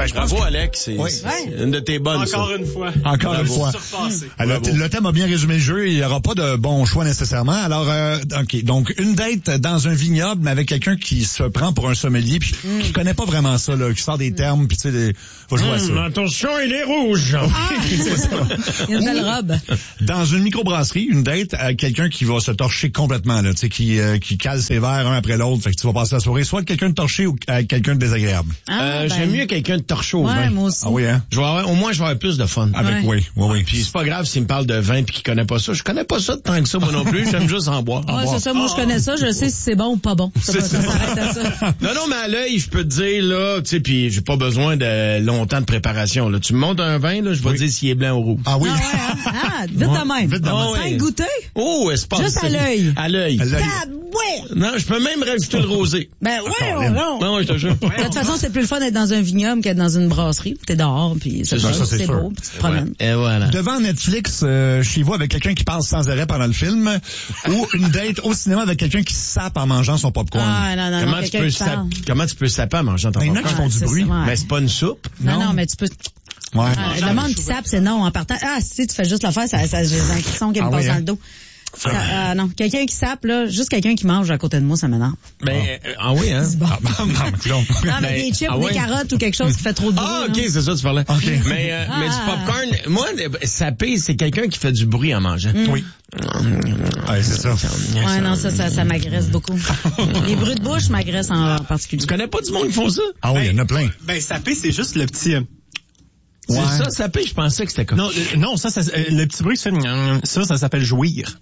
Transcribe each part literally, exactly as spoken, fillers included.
Ben, je pense Bravo, que... Alex. C'est, Oui. c'est une de tes bonnes. Encore ça. une fois. Encore Bravo. une fois. Alors, le, le thème a bien résumé le jeu. Il n'y aura pas de bon choix nécessairement. Alors, euh, OK. Donc, une date dans un vignoble, mais avec quelqu'un qui se prend pour un sommelier puis mm. qui connaît pas vraiment ça, là, qui sort des termes, puis tu sais, des... va jouer mmh, à ça. Attention, il est rouge. Ah, c'est ça. Il y a une belle robe. Dans une microbrasserie, une date avec quelqu'un qui va se torcher complètement, là, tu sais, qui, euh, qui cale ses verres un après l'autre. Fait que tu vas passer la soirée soit avec quelqu'un de torché ou avec quelqu'un de désagréable. Ah, euh, ben... J'aime mieux quelqu'un de torché au ouais, vin. Moi aussi. Ah oui, hein? Je vais avoir, au moins, je vais avoir plus de fun. Avec, ouais. oui, oui, oui. Puis c'est pas grave s'il me parle de vin puis qu'il connaît pas ça. Je connais pas ça tant que ça, moi non plus. J'aime juste en boire. Ouais, c'est ça. Moi, je connais ça. Je sais si c'est bon ou pas bon. Ça, C'est ça, ça. ça s'arrête à ça. Non, non, mais à l'œil, je peux te dire, là, tu sais, puis j'ai pas besoin de longtemps de préparation, là. Tu me montes un vin, là, je vais oui. te dire s'il est blanc ou rouge. Ah oui? Ah, ouais, hein? Ah, vite de même. Vite de même. Oh, Sans ouais. goûter. Oh, espace. Juste à l'œil. À l'œil. À l'œil. Ah, ouais. Non, je peux même rajouter le rosé. Ben, ouais, Encore, on, on. Non, ouais, je te jure. De toute façon, c'est plus le fun d'être dans un vignoble qu'être dans une brasserie. T'es dehors, puis c'est, ça, ça, c'est c'est sûr. beau, puis tu te promènes. Et voilà. Devant Netflix, euh, chez vous, avec quelqu'un qui parle sans arrêt pendant le film, ou une date au cinéma avec quelqu'un qui sape en mangeant son popcorn. Ah, non, non, non, Comment tu, quelqu'un peux qui parle. saper, comment tu peux saper en mangeant ton Ben, il y en a popcorn? qui font du c'est bruit. ça, ouais. Mais c'est pas une soupe. Non, Non. non, mais tu peux... Ouais. Ah, le monde qui sape, c'est non en partant. Ah, si tu fais juste l'affaire, ça, ça, j'ai un crisson qui me Ah passe oui, dans hein? le dos. Ça, ah, non, quelqu'un qui sape, là, juste quelqu'un qui mange à côté de moi, ça m'énerve. Mais, euh, ah oui, hein? Bon. Ah, non, non, non. Non, mais Ben, des chips ah ou ouais? des carottes ou quelque chose qui fait trop de bruit. Ah, là. ok, c'est ça, tu parlais. Ok. Mais, euh, Ah. mais du popcorn, moi, le- saper, c'est quelqu'un qui fait du bruit en mangeant. Oui. Ouais, c'est ça. Ouais, non, ça, ça, ça m'agresse beaucoup. Les bruits de bouche m'agressent en particulier. Tu connais pas du monde qui font ça? Ah oui, il y en a plein. Ben, saper, c'est juste le petit... euh, C'est Ouais. ça, saper, je pensais que c'était comme... Non, euh, non, ça, ça, euh, le petit bruit qui fait... Ça, ça s'appelle jouir.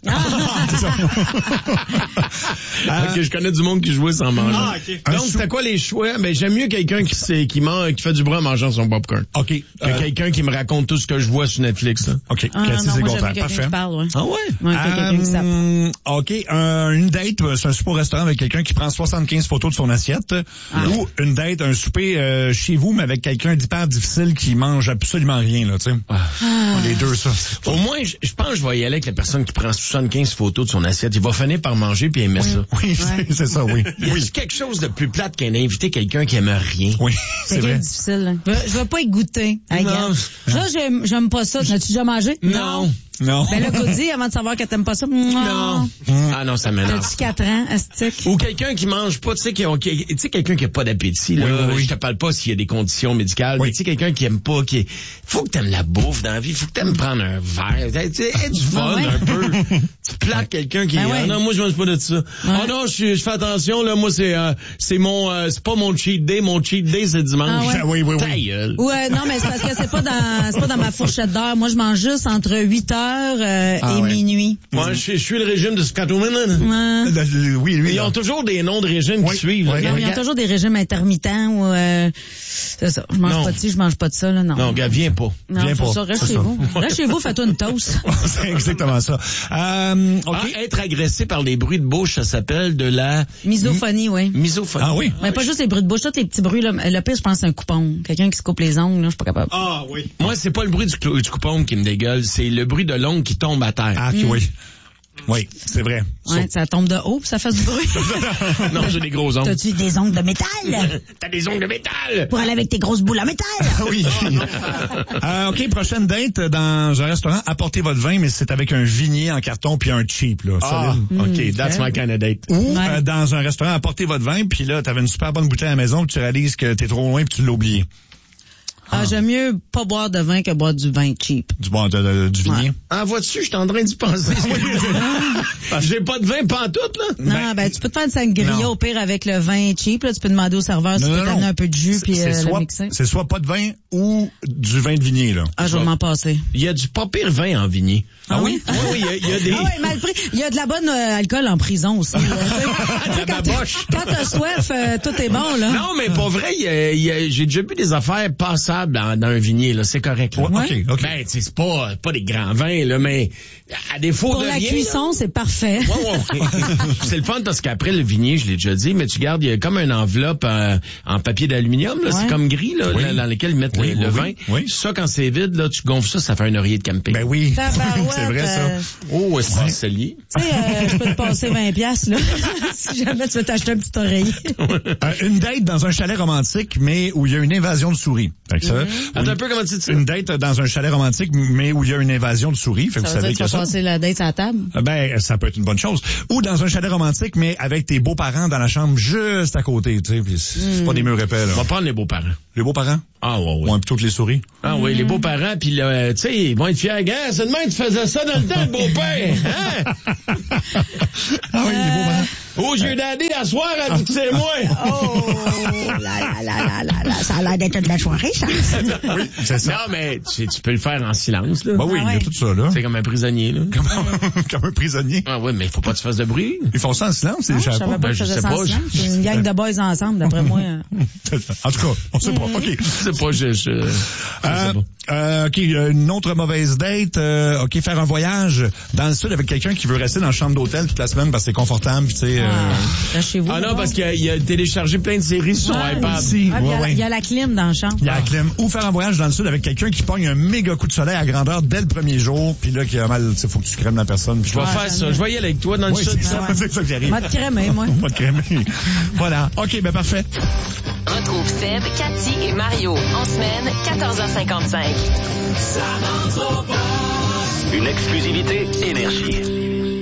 Ah, ok, je connais du monde qui jouait sans manger. Ah, ok. Donc, Un c'était quoi les choix? Ben, j'aime mieux quelqu'un qui sait, qui mange, qui fait du bruit en mangeant son popcorn. OK. Que Euh, quelqu'un qui me raconte tout ce que je vois sur Netflix, là. OK. Ah, Cassis non, et moi, j'aime contraire. quelqu'un Parfait. qui parle, ouais. Ah ouais? Ouais, quelqu'un qui sape. Euh, OK. Un- une date, euh, c'est un souper au restaurant avec quelqu'un qui prend soixante-quinze photos de son assiette. Ah. Ou une date, un souper euh, chez vous, mais avec quelqu'un d'hyper difficile qui mange absolument rien, là, tu sais. Ah. Les deux, ça. Au moins, je, je pense que je vais y aller avec la personne qui prend soixante-quinze photos de son assiette. Il va finir par manger puis aimer ça. Oui, c'est- c'est ça, oui. Il y a quelque chose de plus plate qu'un invité quelqu'un qui aime rien. Oui, c'est C'est vrai. difficile, là. Je, veux- je veux pas y goûter. Hey, Non. regarde. Ça, j'aime, j'aime pas ça. As-tu déjà mangé? Non. Non. Ben là, goûter avant de savoir que t'aimes pas ça. Non. Ah non, ça m'énerve. T'as-tu quatre ans, astique? Ou quelqu'un qui mange pas, tu sais, qui, qui- tu sais, quelqu'un qui a pas d'appétit, là. Oui, oui, oui. Je te parle pas s'il y a des conditions médicales, Oui. mais tu sais, quelqu'un qui aime pas, qui, faut que t'aimes la bouffe dans la vie, faut que t'aimes prendre un verre, tu sais, aie du fun, Ah ouais. un peu. Tu plaques quelqu'un qui, Ben ouais. ah non, moi, je mange pas de ça. Ah non, je, suis- je fais attention, là, moi, c'est, euh, c'est mon, euh, c'est pas mon cheat day, mon cheat day, c'est dimanche. Ah ouais. Oui, oui, oui. Ta gueule. Ouais, non, mais c'est parce que c'est pas dans, c'est pas dans ma fourchette d'heure. Moi, je mange juste entre huit heures euh, Ah et ouais. minuit. Moi, je, je suis le régime de Scatwoman. Ouais. Le- le- Oui, lui. Ils là. ont toujours des noms de régimes Oui. qui suivent. là. Oui. Ils ont, ils ont Regarde- toujours des régimes intermittents ou euh, c'est ça. Je mange Non. pas de ci, je mange pas de ça, là, non. Non, gars, viens pas. Non, viens c'est pas. ça. Reste C'est chez ça. vous. Reste chez vous, fais-toi une toast. C'est exactement ça. Euh, OK. Ah, être agressé par les bruits de bouche, ça s'appelle de la Misophonie, oui. misophonie. Ah oui? Mais pas juste les bruits de bouche, tous les petits bruits, là. Le pire, je pense, c'est un coupon. Quelqu'un qui se coupe les ongles, là, je suis pas capable. Ah, oui. Moi, c'est pas le bruit du, clou- du coupon qui me dégueule, c'est le bruit de l'ongle qui tombe à terre. Ah, OK, oui. Oui, c'est vrai. Ouais, ça tombe de haut, puis ça fait du bruit. Non, j'ai des gros ongles. T'as-tu des ongles de métal? T'as des ongles de métal! Pour aller avec tes grosses boules en métal? Ah oui. Euh, OK, prochaine date dans un restaurant. Apportez votre vin, mais c'est avec un vignier en carton puis un cheap, là. Ah, solide. OK, that's my kind of date. Ou Ouais. euh, dans un restaurant, apportez votre vin, puis là, t'avais une super bonne bouteille à la maison, puis tu réalises que t'es trop loin, puis tu l'as oublié. Ah, j'aime mieux pas boire de vin que boire du vin cheap. Du bon, de- de- du vignier. Ah, vois-tu, je suis en train d'y penser. J'ai pas de vin pantoute, là. Non, ben, tu peux te faire une sangria non. au pire avec le vin cheap, là. Tu peux demander au serveur si Non, tu non, peux t'amener non. un peu de jus C'est- puis c'est euh, le soit- mixer. C'est soit pas de vin ou du vin de vignier, là. Ah, je vais m'en passer. Il y a du pas pire vin en vigné. Ah oui? Oui, oui, il y a, il y a des... Ah oui, mal pris. Il y a de la bonne euh, alcool en prison aussi. là, tu sais. De la quand baboche. t'as- quand t'as soif, euh, tout est bon, là. Non, mais pas vrai, il y a- il y a- j'ai déjà vu des affaires passables table dans, dans un vignier, là, c'est correct. Là. Ouais, OK, OK. Ben, tu sais, c'est pas, pas des grands vins, là, mais à défaut Pour de la rien, cuisson, là, c'est parfait. Ouais, ouais, ouais. C'est le fun parce qu'après le vignier, je l'ai déjà dit, mais tu gardes, il y a comme une enveloppe euh, en papier d'aluminium, là, Ouais. c'est comme gris, là, Oui. dans, dans lequel ils mettent Oui, le, le oui, vin. oui, oui. Ça, quand c'est vide, là, tu gonfles ça, ça fait un oreiller de camping. Ben oui. Tabarouette, C'est vrai, ça. euh, Oh, est-ce que c'est lié? Tu sais, euh, je peux te passer vingt piastres, là. Si jamais tu veux t'acheter un petit oreiller. Euh, une date dans un chalet romantique, mais où il y a une invasion de souris. Fait que ça, Attends un peu, comment tu dis ça? une date dans un chalet romantique, mais où il y a une invasion de souris. Fait que Ça vous veut savez dire que que tu vas ça. passer la date à la table. Ben, ça peut être une bonne chose. Ou dans un chalet romantique, mais avec tes beaux-parents dans la chambre juste à côté, tu sais. Puis c'est c'est pas des murs épais, là. On va prendre les beaux-parents. Les beaux-parents? Ah, ouais, ouais. Ouais, plutôt que les souris. Ah oui, les beaux-parents, puis là, tu sais, ils vont être fiers. Gars, c'est demain que tu faisais ça dans le temps, le beau-père. Hein? Ah oui, les beaux-parents. Oh, j'ai daddy à soir, à dit que c'est moi. Oh, là, là, là, là, là, là, ça a l'air d'être une belle soirée, ça. Oui, c'est ça. Non, mais tu, tu peux le faire en silence, là. Ben oui, Ah il y a ouais. tout ça, là. C'est comme un prisonnier, là. Comme, comme un prisonnier. Ah oui, mais il faut pas que tu fasses de bruit. Ils font ça en silence, c'est Non, les je savais chapeaux. pas Ben, que je ça sais faisait pas, sans je- silence. C'est une gang de boys ensemble, d'après moi. En tout cas, on sait pas. OK. C'est pas, je, je, je Euh, sais pas. euh, OK, une autre mauvaise date. Euh, OK, faire un voyage dans le sud avec quelqu'un qui veut rester dans la chambre d'hôtel toute la semaine parce que c'est confortable, puis tu sais... Ah, euh, là, chez vous. Ah non, d'abord. parce qu'il a, il a téléchargé plein de séries sur son Ouais, iPad. si. Ah, puis il y a Ouais, la- ouais. il y a la clim dans la chambre. Il y a la clim. Ou faire un voyage dans le sud avec quelqu'un qui pogne un méga coup de soleil à grandeur dès le premier jour, puis là, qui a mal, tu sais, faut que tu crèmes la personne. Puis Je vais je faire Ouais, ça. j'aime Je vais y aller avec toi dans le Oui, sud. c'est ça, c'est ça qui arrive. M'a de crémer, moi. Pas de crémer. Voilà. OK, ben parfait. Retrouve Seb, Cathy et Mario en semaine, quatorze heures cinquante-cinq. Une exclusivité Énergie.